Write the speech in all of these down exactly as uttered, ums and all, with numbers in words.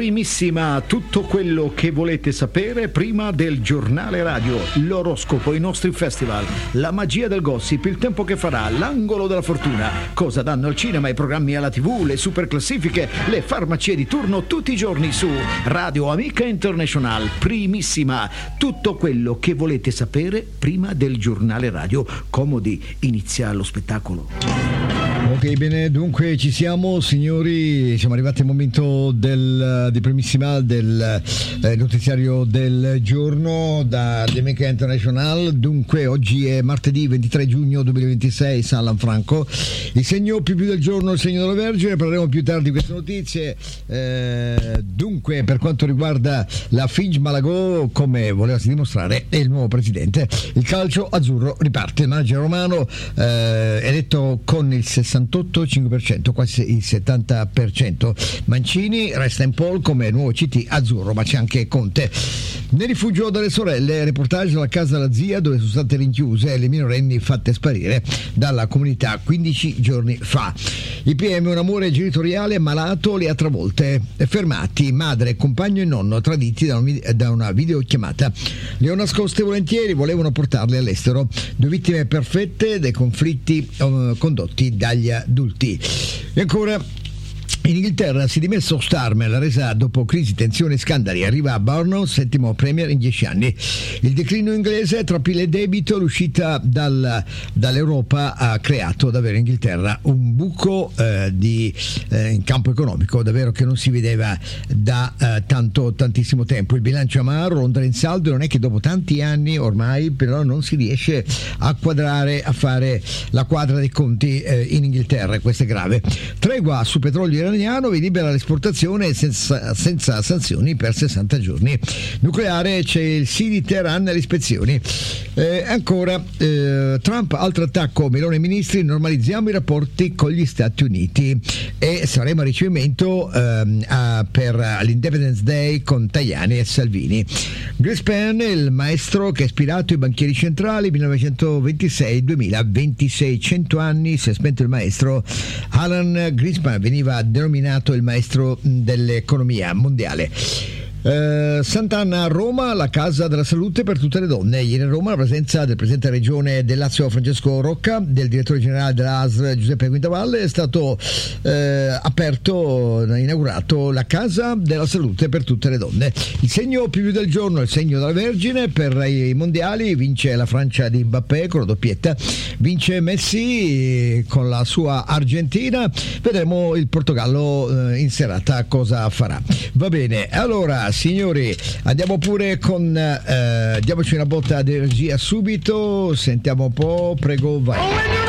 Primissima, tutto quello che volete sapere prima del giornale radio, l'oroscopo, i nostri festival, la magia del gossip, il tempo che farà, l'angolo della fortuna, cosa danno al cinema, i programmi alla tivù, le super classifiche, le farmacie di turno tutti i giorni su Radio Amica International. Primissima, tutto quello che volete sapere prima del giornale radio. Comodi, inizia lo spettacolo. Ok, bene, dunque ci siamo signori, siamo arrivati al momento del, di primissima del eh, notiziario del giorno da Amica International. Dunque oggi è martedì ventitré giugno duemilaventisei, San Lanfranco, il segno più più del giorno, il segno della Vergine. Parleremo più tardi di queste notizie. Eh, dunque per quanto riguarda la Finge Malagò, come volevasi dimostrare, è il nuovo presidente. Il calcio azzurro riparte, il manager romano eh, eletto con il sessantotto virgola cinque per cento, quasi il settanta per cento. Mancini resta in pole come nuovo C T azzurro, ma c'è anche Conte. Nel rifugio dalle sorelle, reportage dalla casa della zia dove sono state rinchiuse le minorenni fatte sparire dalla comunità quindici giorni fa. I P M, un amore genitoriale malato, le ha travolte. Fermati madre, compagno e nonno traditi da, un, da una videochiamata. Le ho nascoste volentieri, volevano portarle all'estero. Due vittime perfette dei conflitti uh, condotti dagli adulti. E ancora in Inghilterra si è dimesso Starmer, la resa dopo crisi, tensioni e scandali. Arriva a Burnout, settimo premier in dieci anni. Il declino inglese tra P I L e debito, l'uscita dal, dall'Europa ha creato davvero in Inghilterra un buco eh, di, eh, in campo economico davvero che non si vedeva da eh, tanto tantissimo tempo. Il bilancio amaro, Londra in saldo, non è che dopo tanti anni ormai però non si riesce a quadrare, a fare la quadra dei conti eh, in Inghilterra, e questo è grave. Tregua su petrolio iraniano, vi libera l'esportazione senza, senza sanzioni per sessanta giorni. Nucleare, c'è il sì di Teheran alle ispezioni. Eh, ancora eh, Trump, altro attacco, Meloni e ministri, normalizziamo i rapporti con gli Stati Uniti e saremo a ricevimento eh, a, per l'Independence Day con Tajani e Salvini. Greenspan, il maestro che ha ispirato i banchieri centrali millenovecentoventisei duemilaventisei, cento anni si è spento il maestro. Alan Greenspan veniva denominato il maestro dell'economia mondiale. Uh, Sant'Anna a Roma, la casa della salute per tutte le donne. Ieri a Roma la presenza del presidente della regione del Lazio Francesco Rocca, del direttore generale dell'A S L Giuseppe Quintavalle, è stato uh, aperto, inaugurato la casa della salute per tutte le donne. Il segno più più del giorno, il segno della Vergine per i mondiali, vince la Francia di Mbappé con la doppietta, vince Messi con la sua Argentina, vedremo il Portogallo uh, in serata cosa farà. Va bene, allora signori, andiamo pure con eh, diamoci una botta di energia subito, sentiamo un po', prego, vai.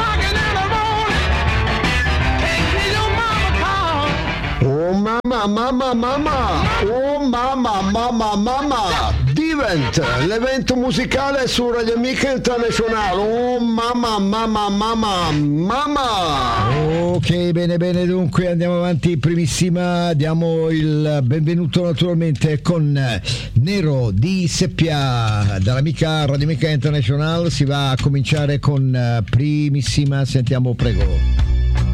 Oh mamma, mamma, mamma, oh mamma, mamma, mamma, Divent, l'evento musicale su Radio Amica International. Oh mamma, mamma, mamma, mamma. Ok, bene, bene, dunque andiamo avanti, primissima, diamo il benvenuto naturalmente con Nero di Seppia dall'Amica Radio Amica International. Si va a cominciare con primissima, sentiamo, prego.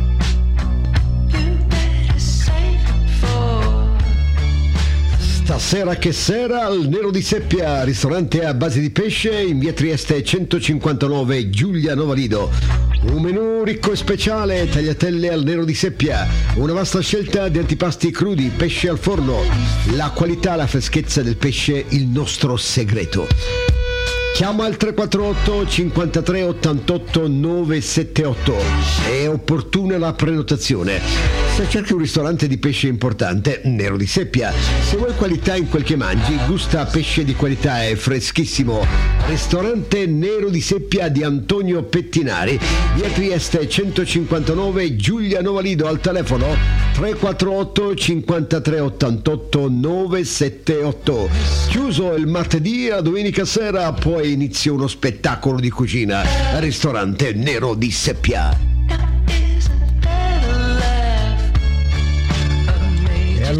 Stasera che sera al Nero di Seppia, ristorante a base di pesce in via Trieste centocinquantanove, Giulia Novalido. Un menù ricco e speciale, tagliatelle al Nero di Seppia, una vasta scelta di antipasti crudi, pesce al forno, la qualità, la freschezza del pesce, il nostro segreto. Chiama al tre quattro otto cinquantatré ottantotto novecentosettantotto, è opportuna la prenotazione. Se cerchi un ristorante di pesce importante, Nero di Seppia. Se vuoi qualità in quel che mangi, gusta pesce di qualità e freschissimo. Ristorante Nero di Seppia di Antonio Pettinari, via Trieste centocinquantanove, Giulia Novalido, al telefono tre quattro otto cinquantatré ottantotto novecentosettantotto. Chiuso il martedì e la domenica sera, poi inizia uno spettacolo di cucina al ristorante Nero di Seppia.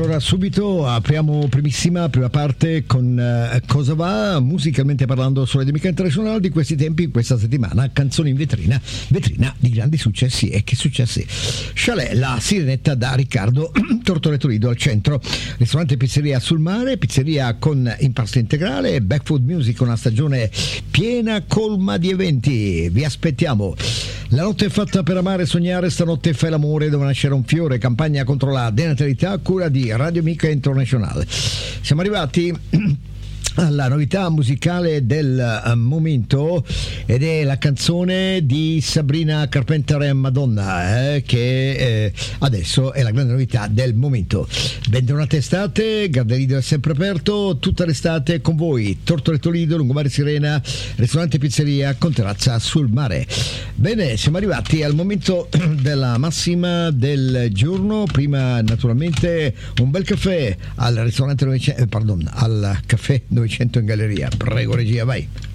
allora subito apriamo primissima prima parte con uh, Cosa va? Musicalmente parlando sulle Domenica International di questi tempi, questa settimana, canzoni in vetrina, vetrina di grandi successi. E che successi? Chalet, la Sirenetta da Riccardo Tortoretto Lido al centro, ristorante e pizzeria sul mare, pizzeria con impasto integrale, Backfood Music, una stagione piena colma di eventi. Vi aspettiamo. La notte è fatta per amare e sognare, stanotte fai l'amore dove nascere un fiore, campagna contro la denatalità a cura di Radio Amica International. Siamo arrivati alla novità musicale del uh, momento, ed è la canzone di Sabrina Carpenter e Madonna, eh, che eh, adesso è la grande novità del momento. Bentornati estate, Gardelido è sempre aperto tutta l'estate con voi, Tortoretto Lido, Lungomare Sirena, ristorante e pizzeria con terrazza sul mare. Bene, siamo arrivati al momento della massima del giorno. Prima naturalmente un bel caffè al ristorante novecento, eh, pardon, al caffè novecento in galleria. Prego regia, vai.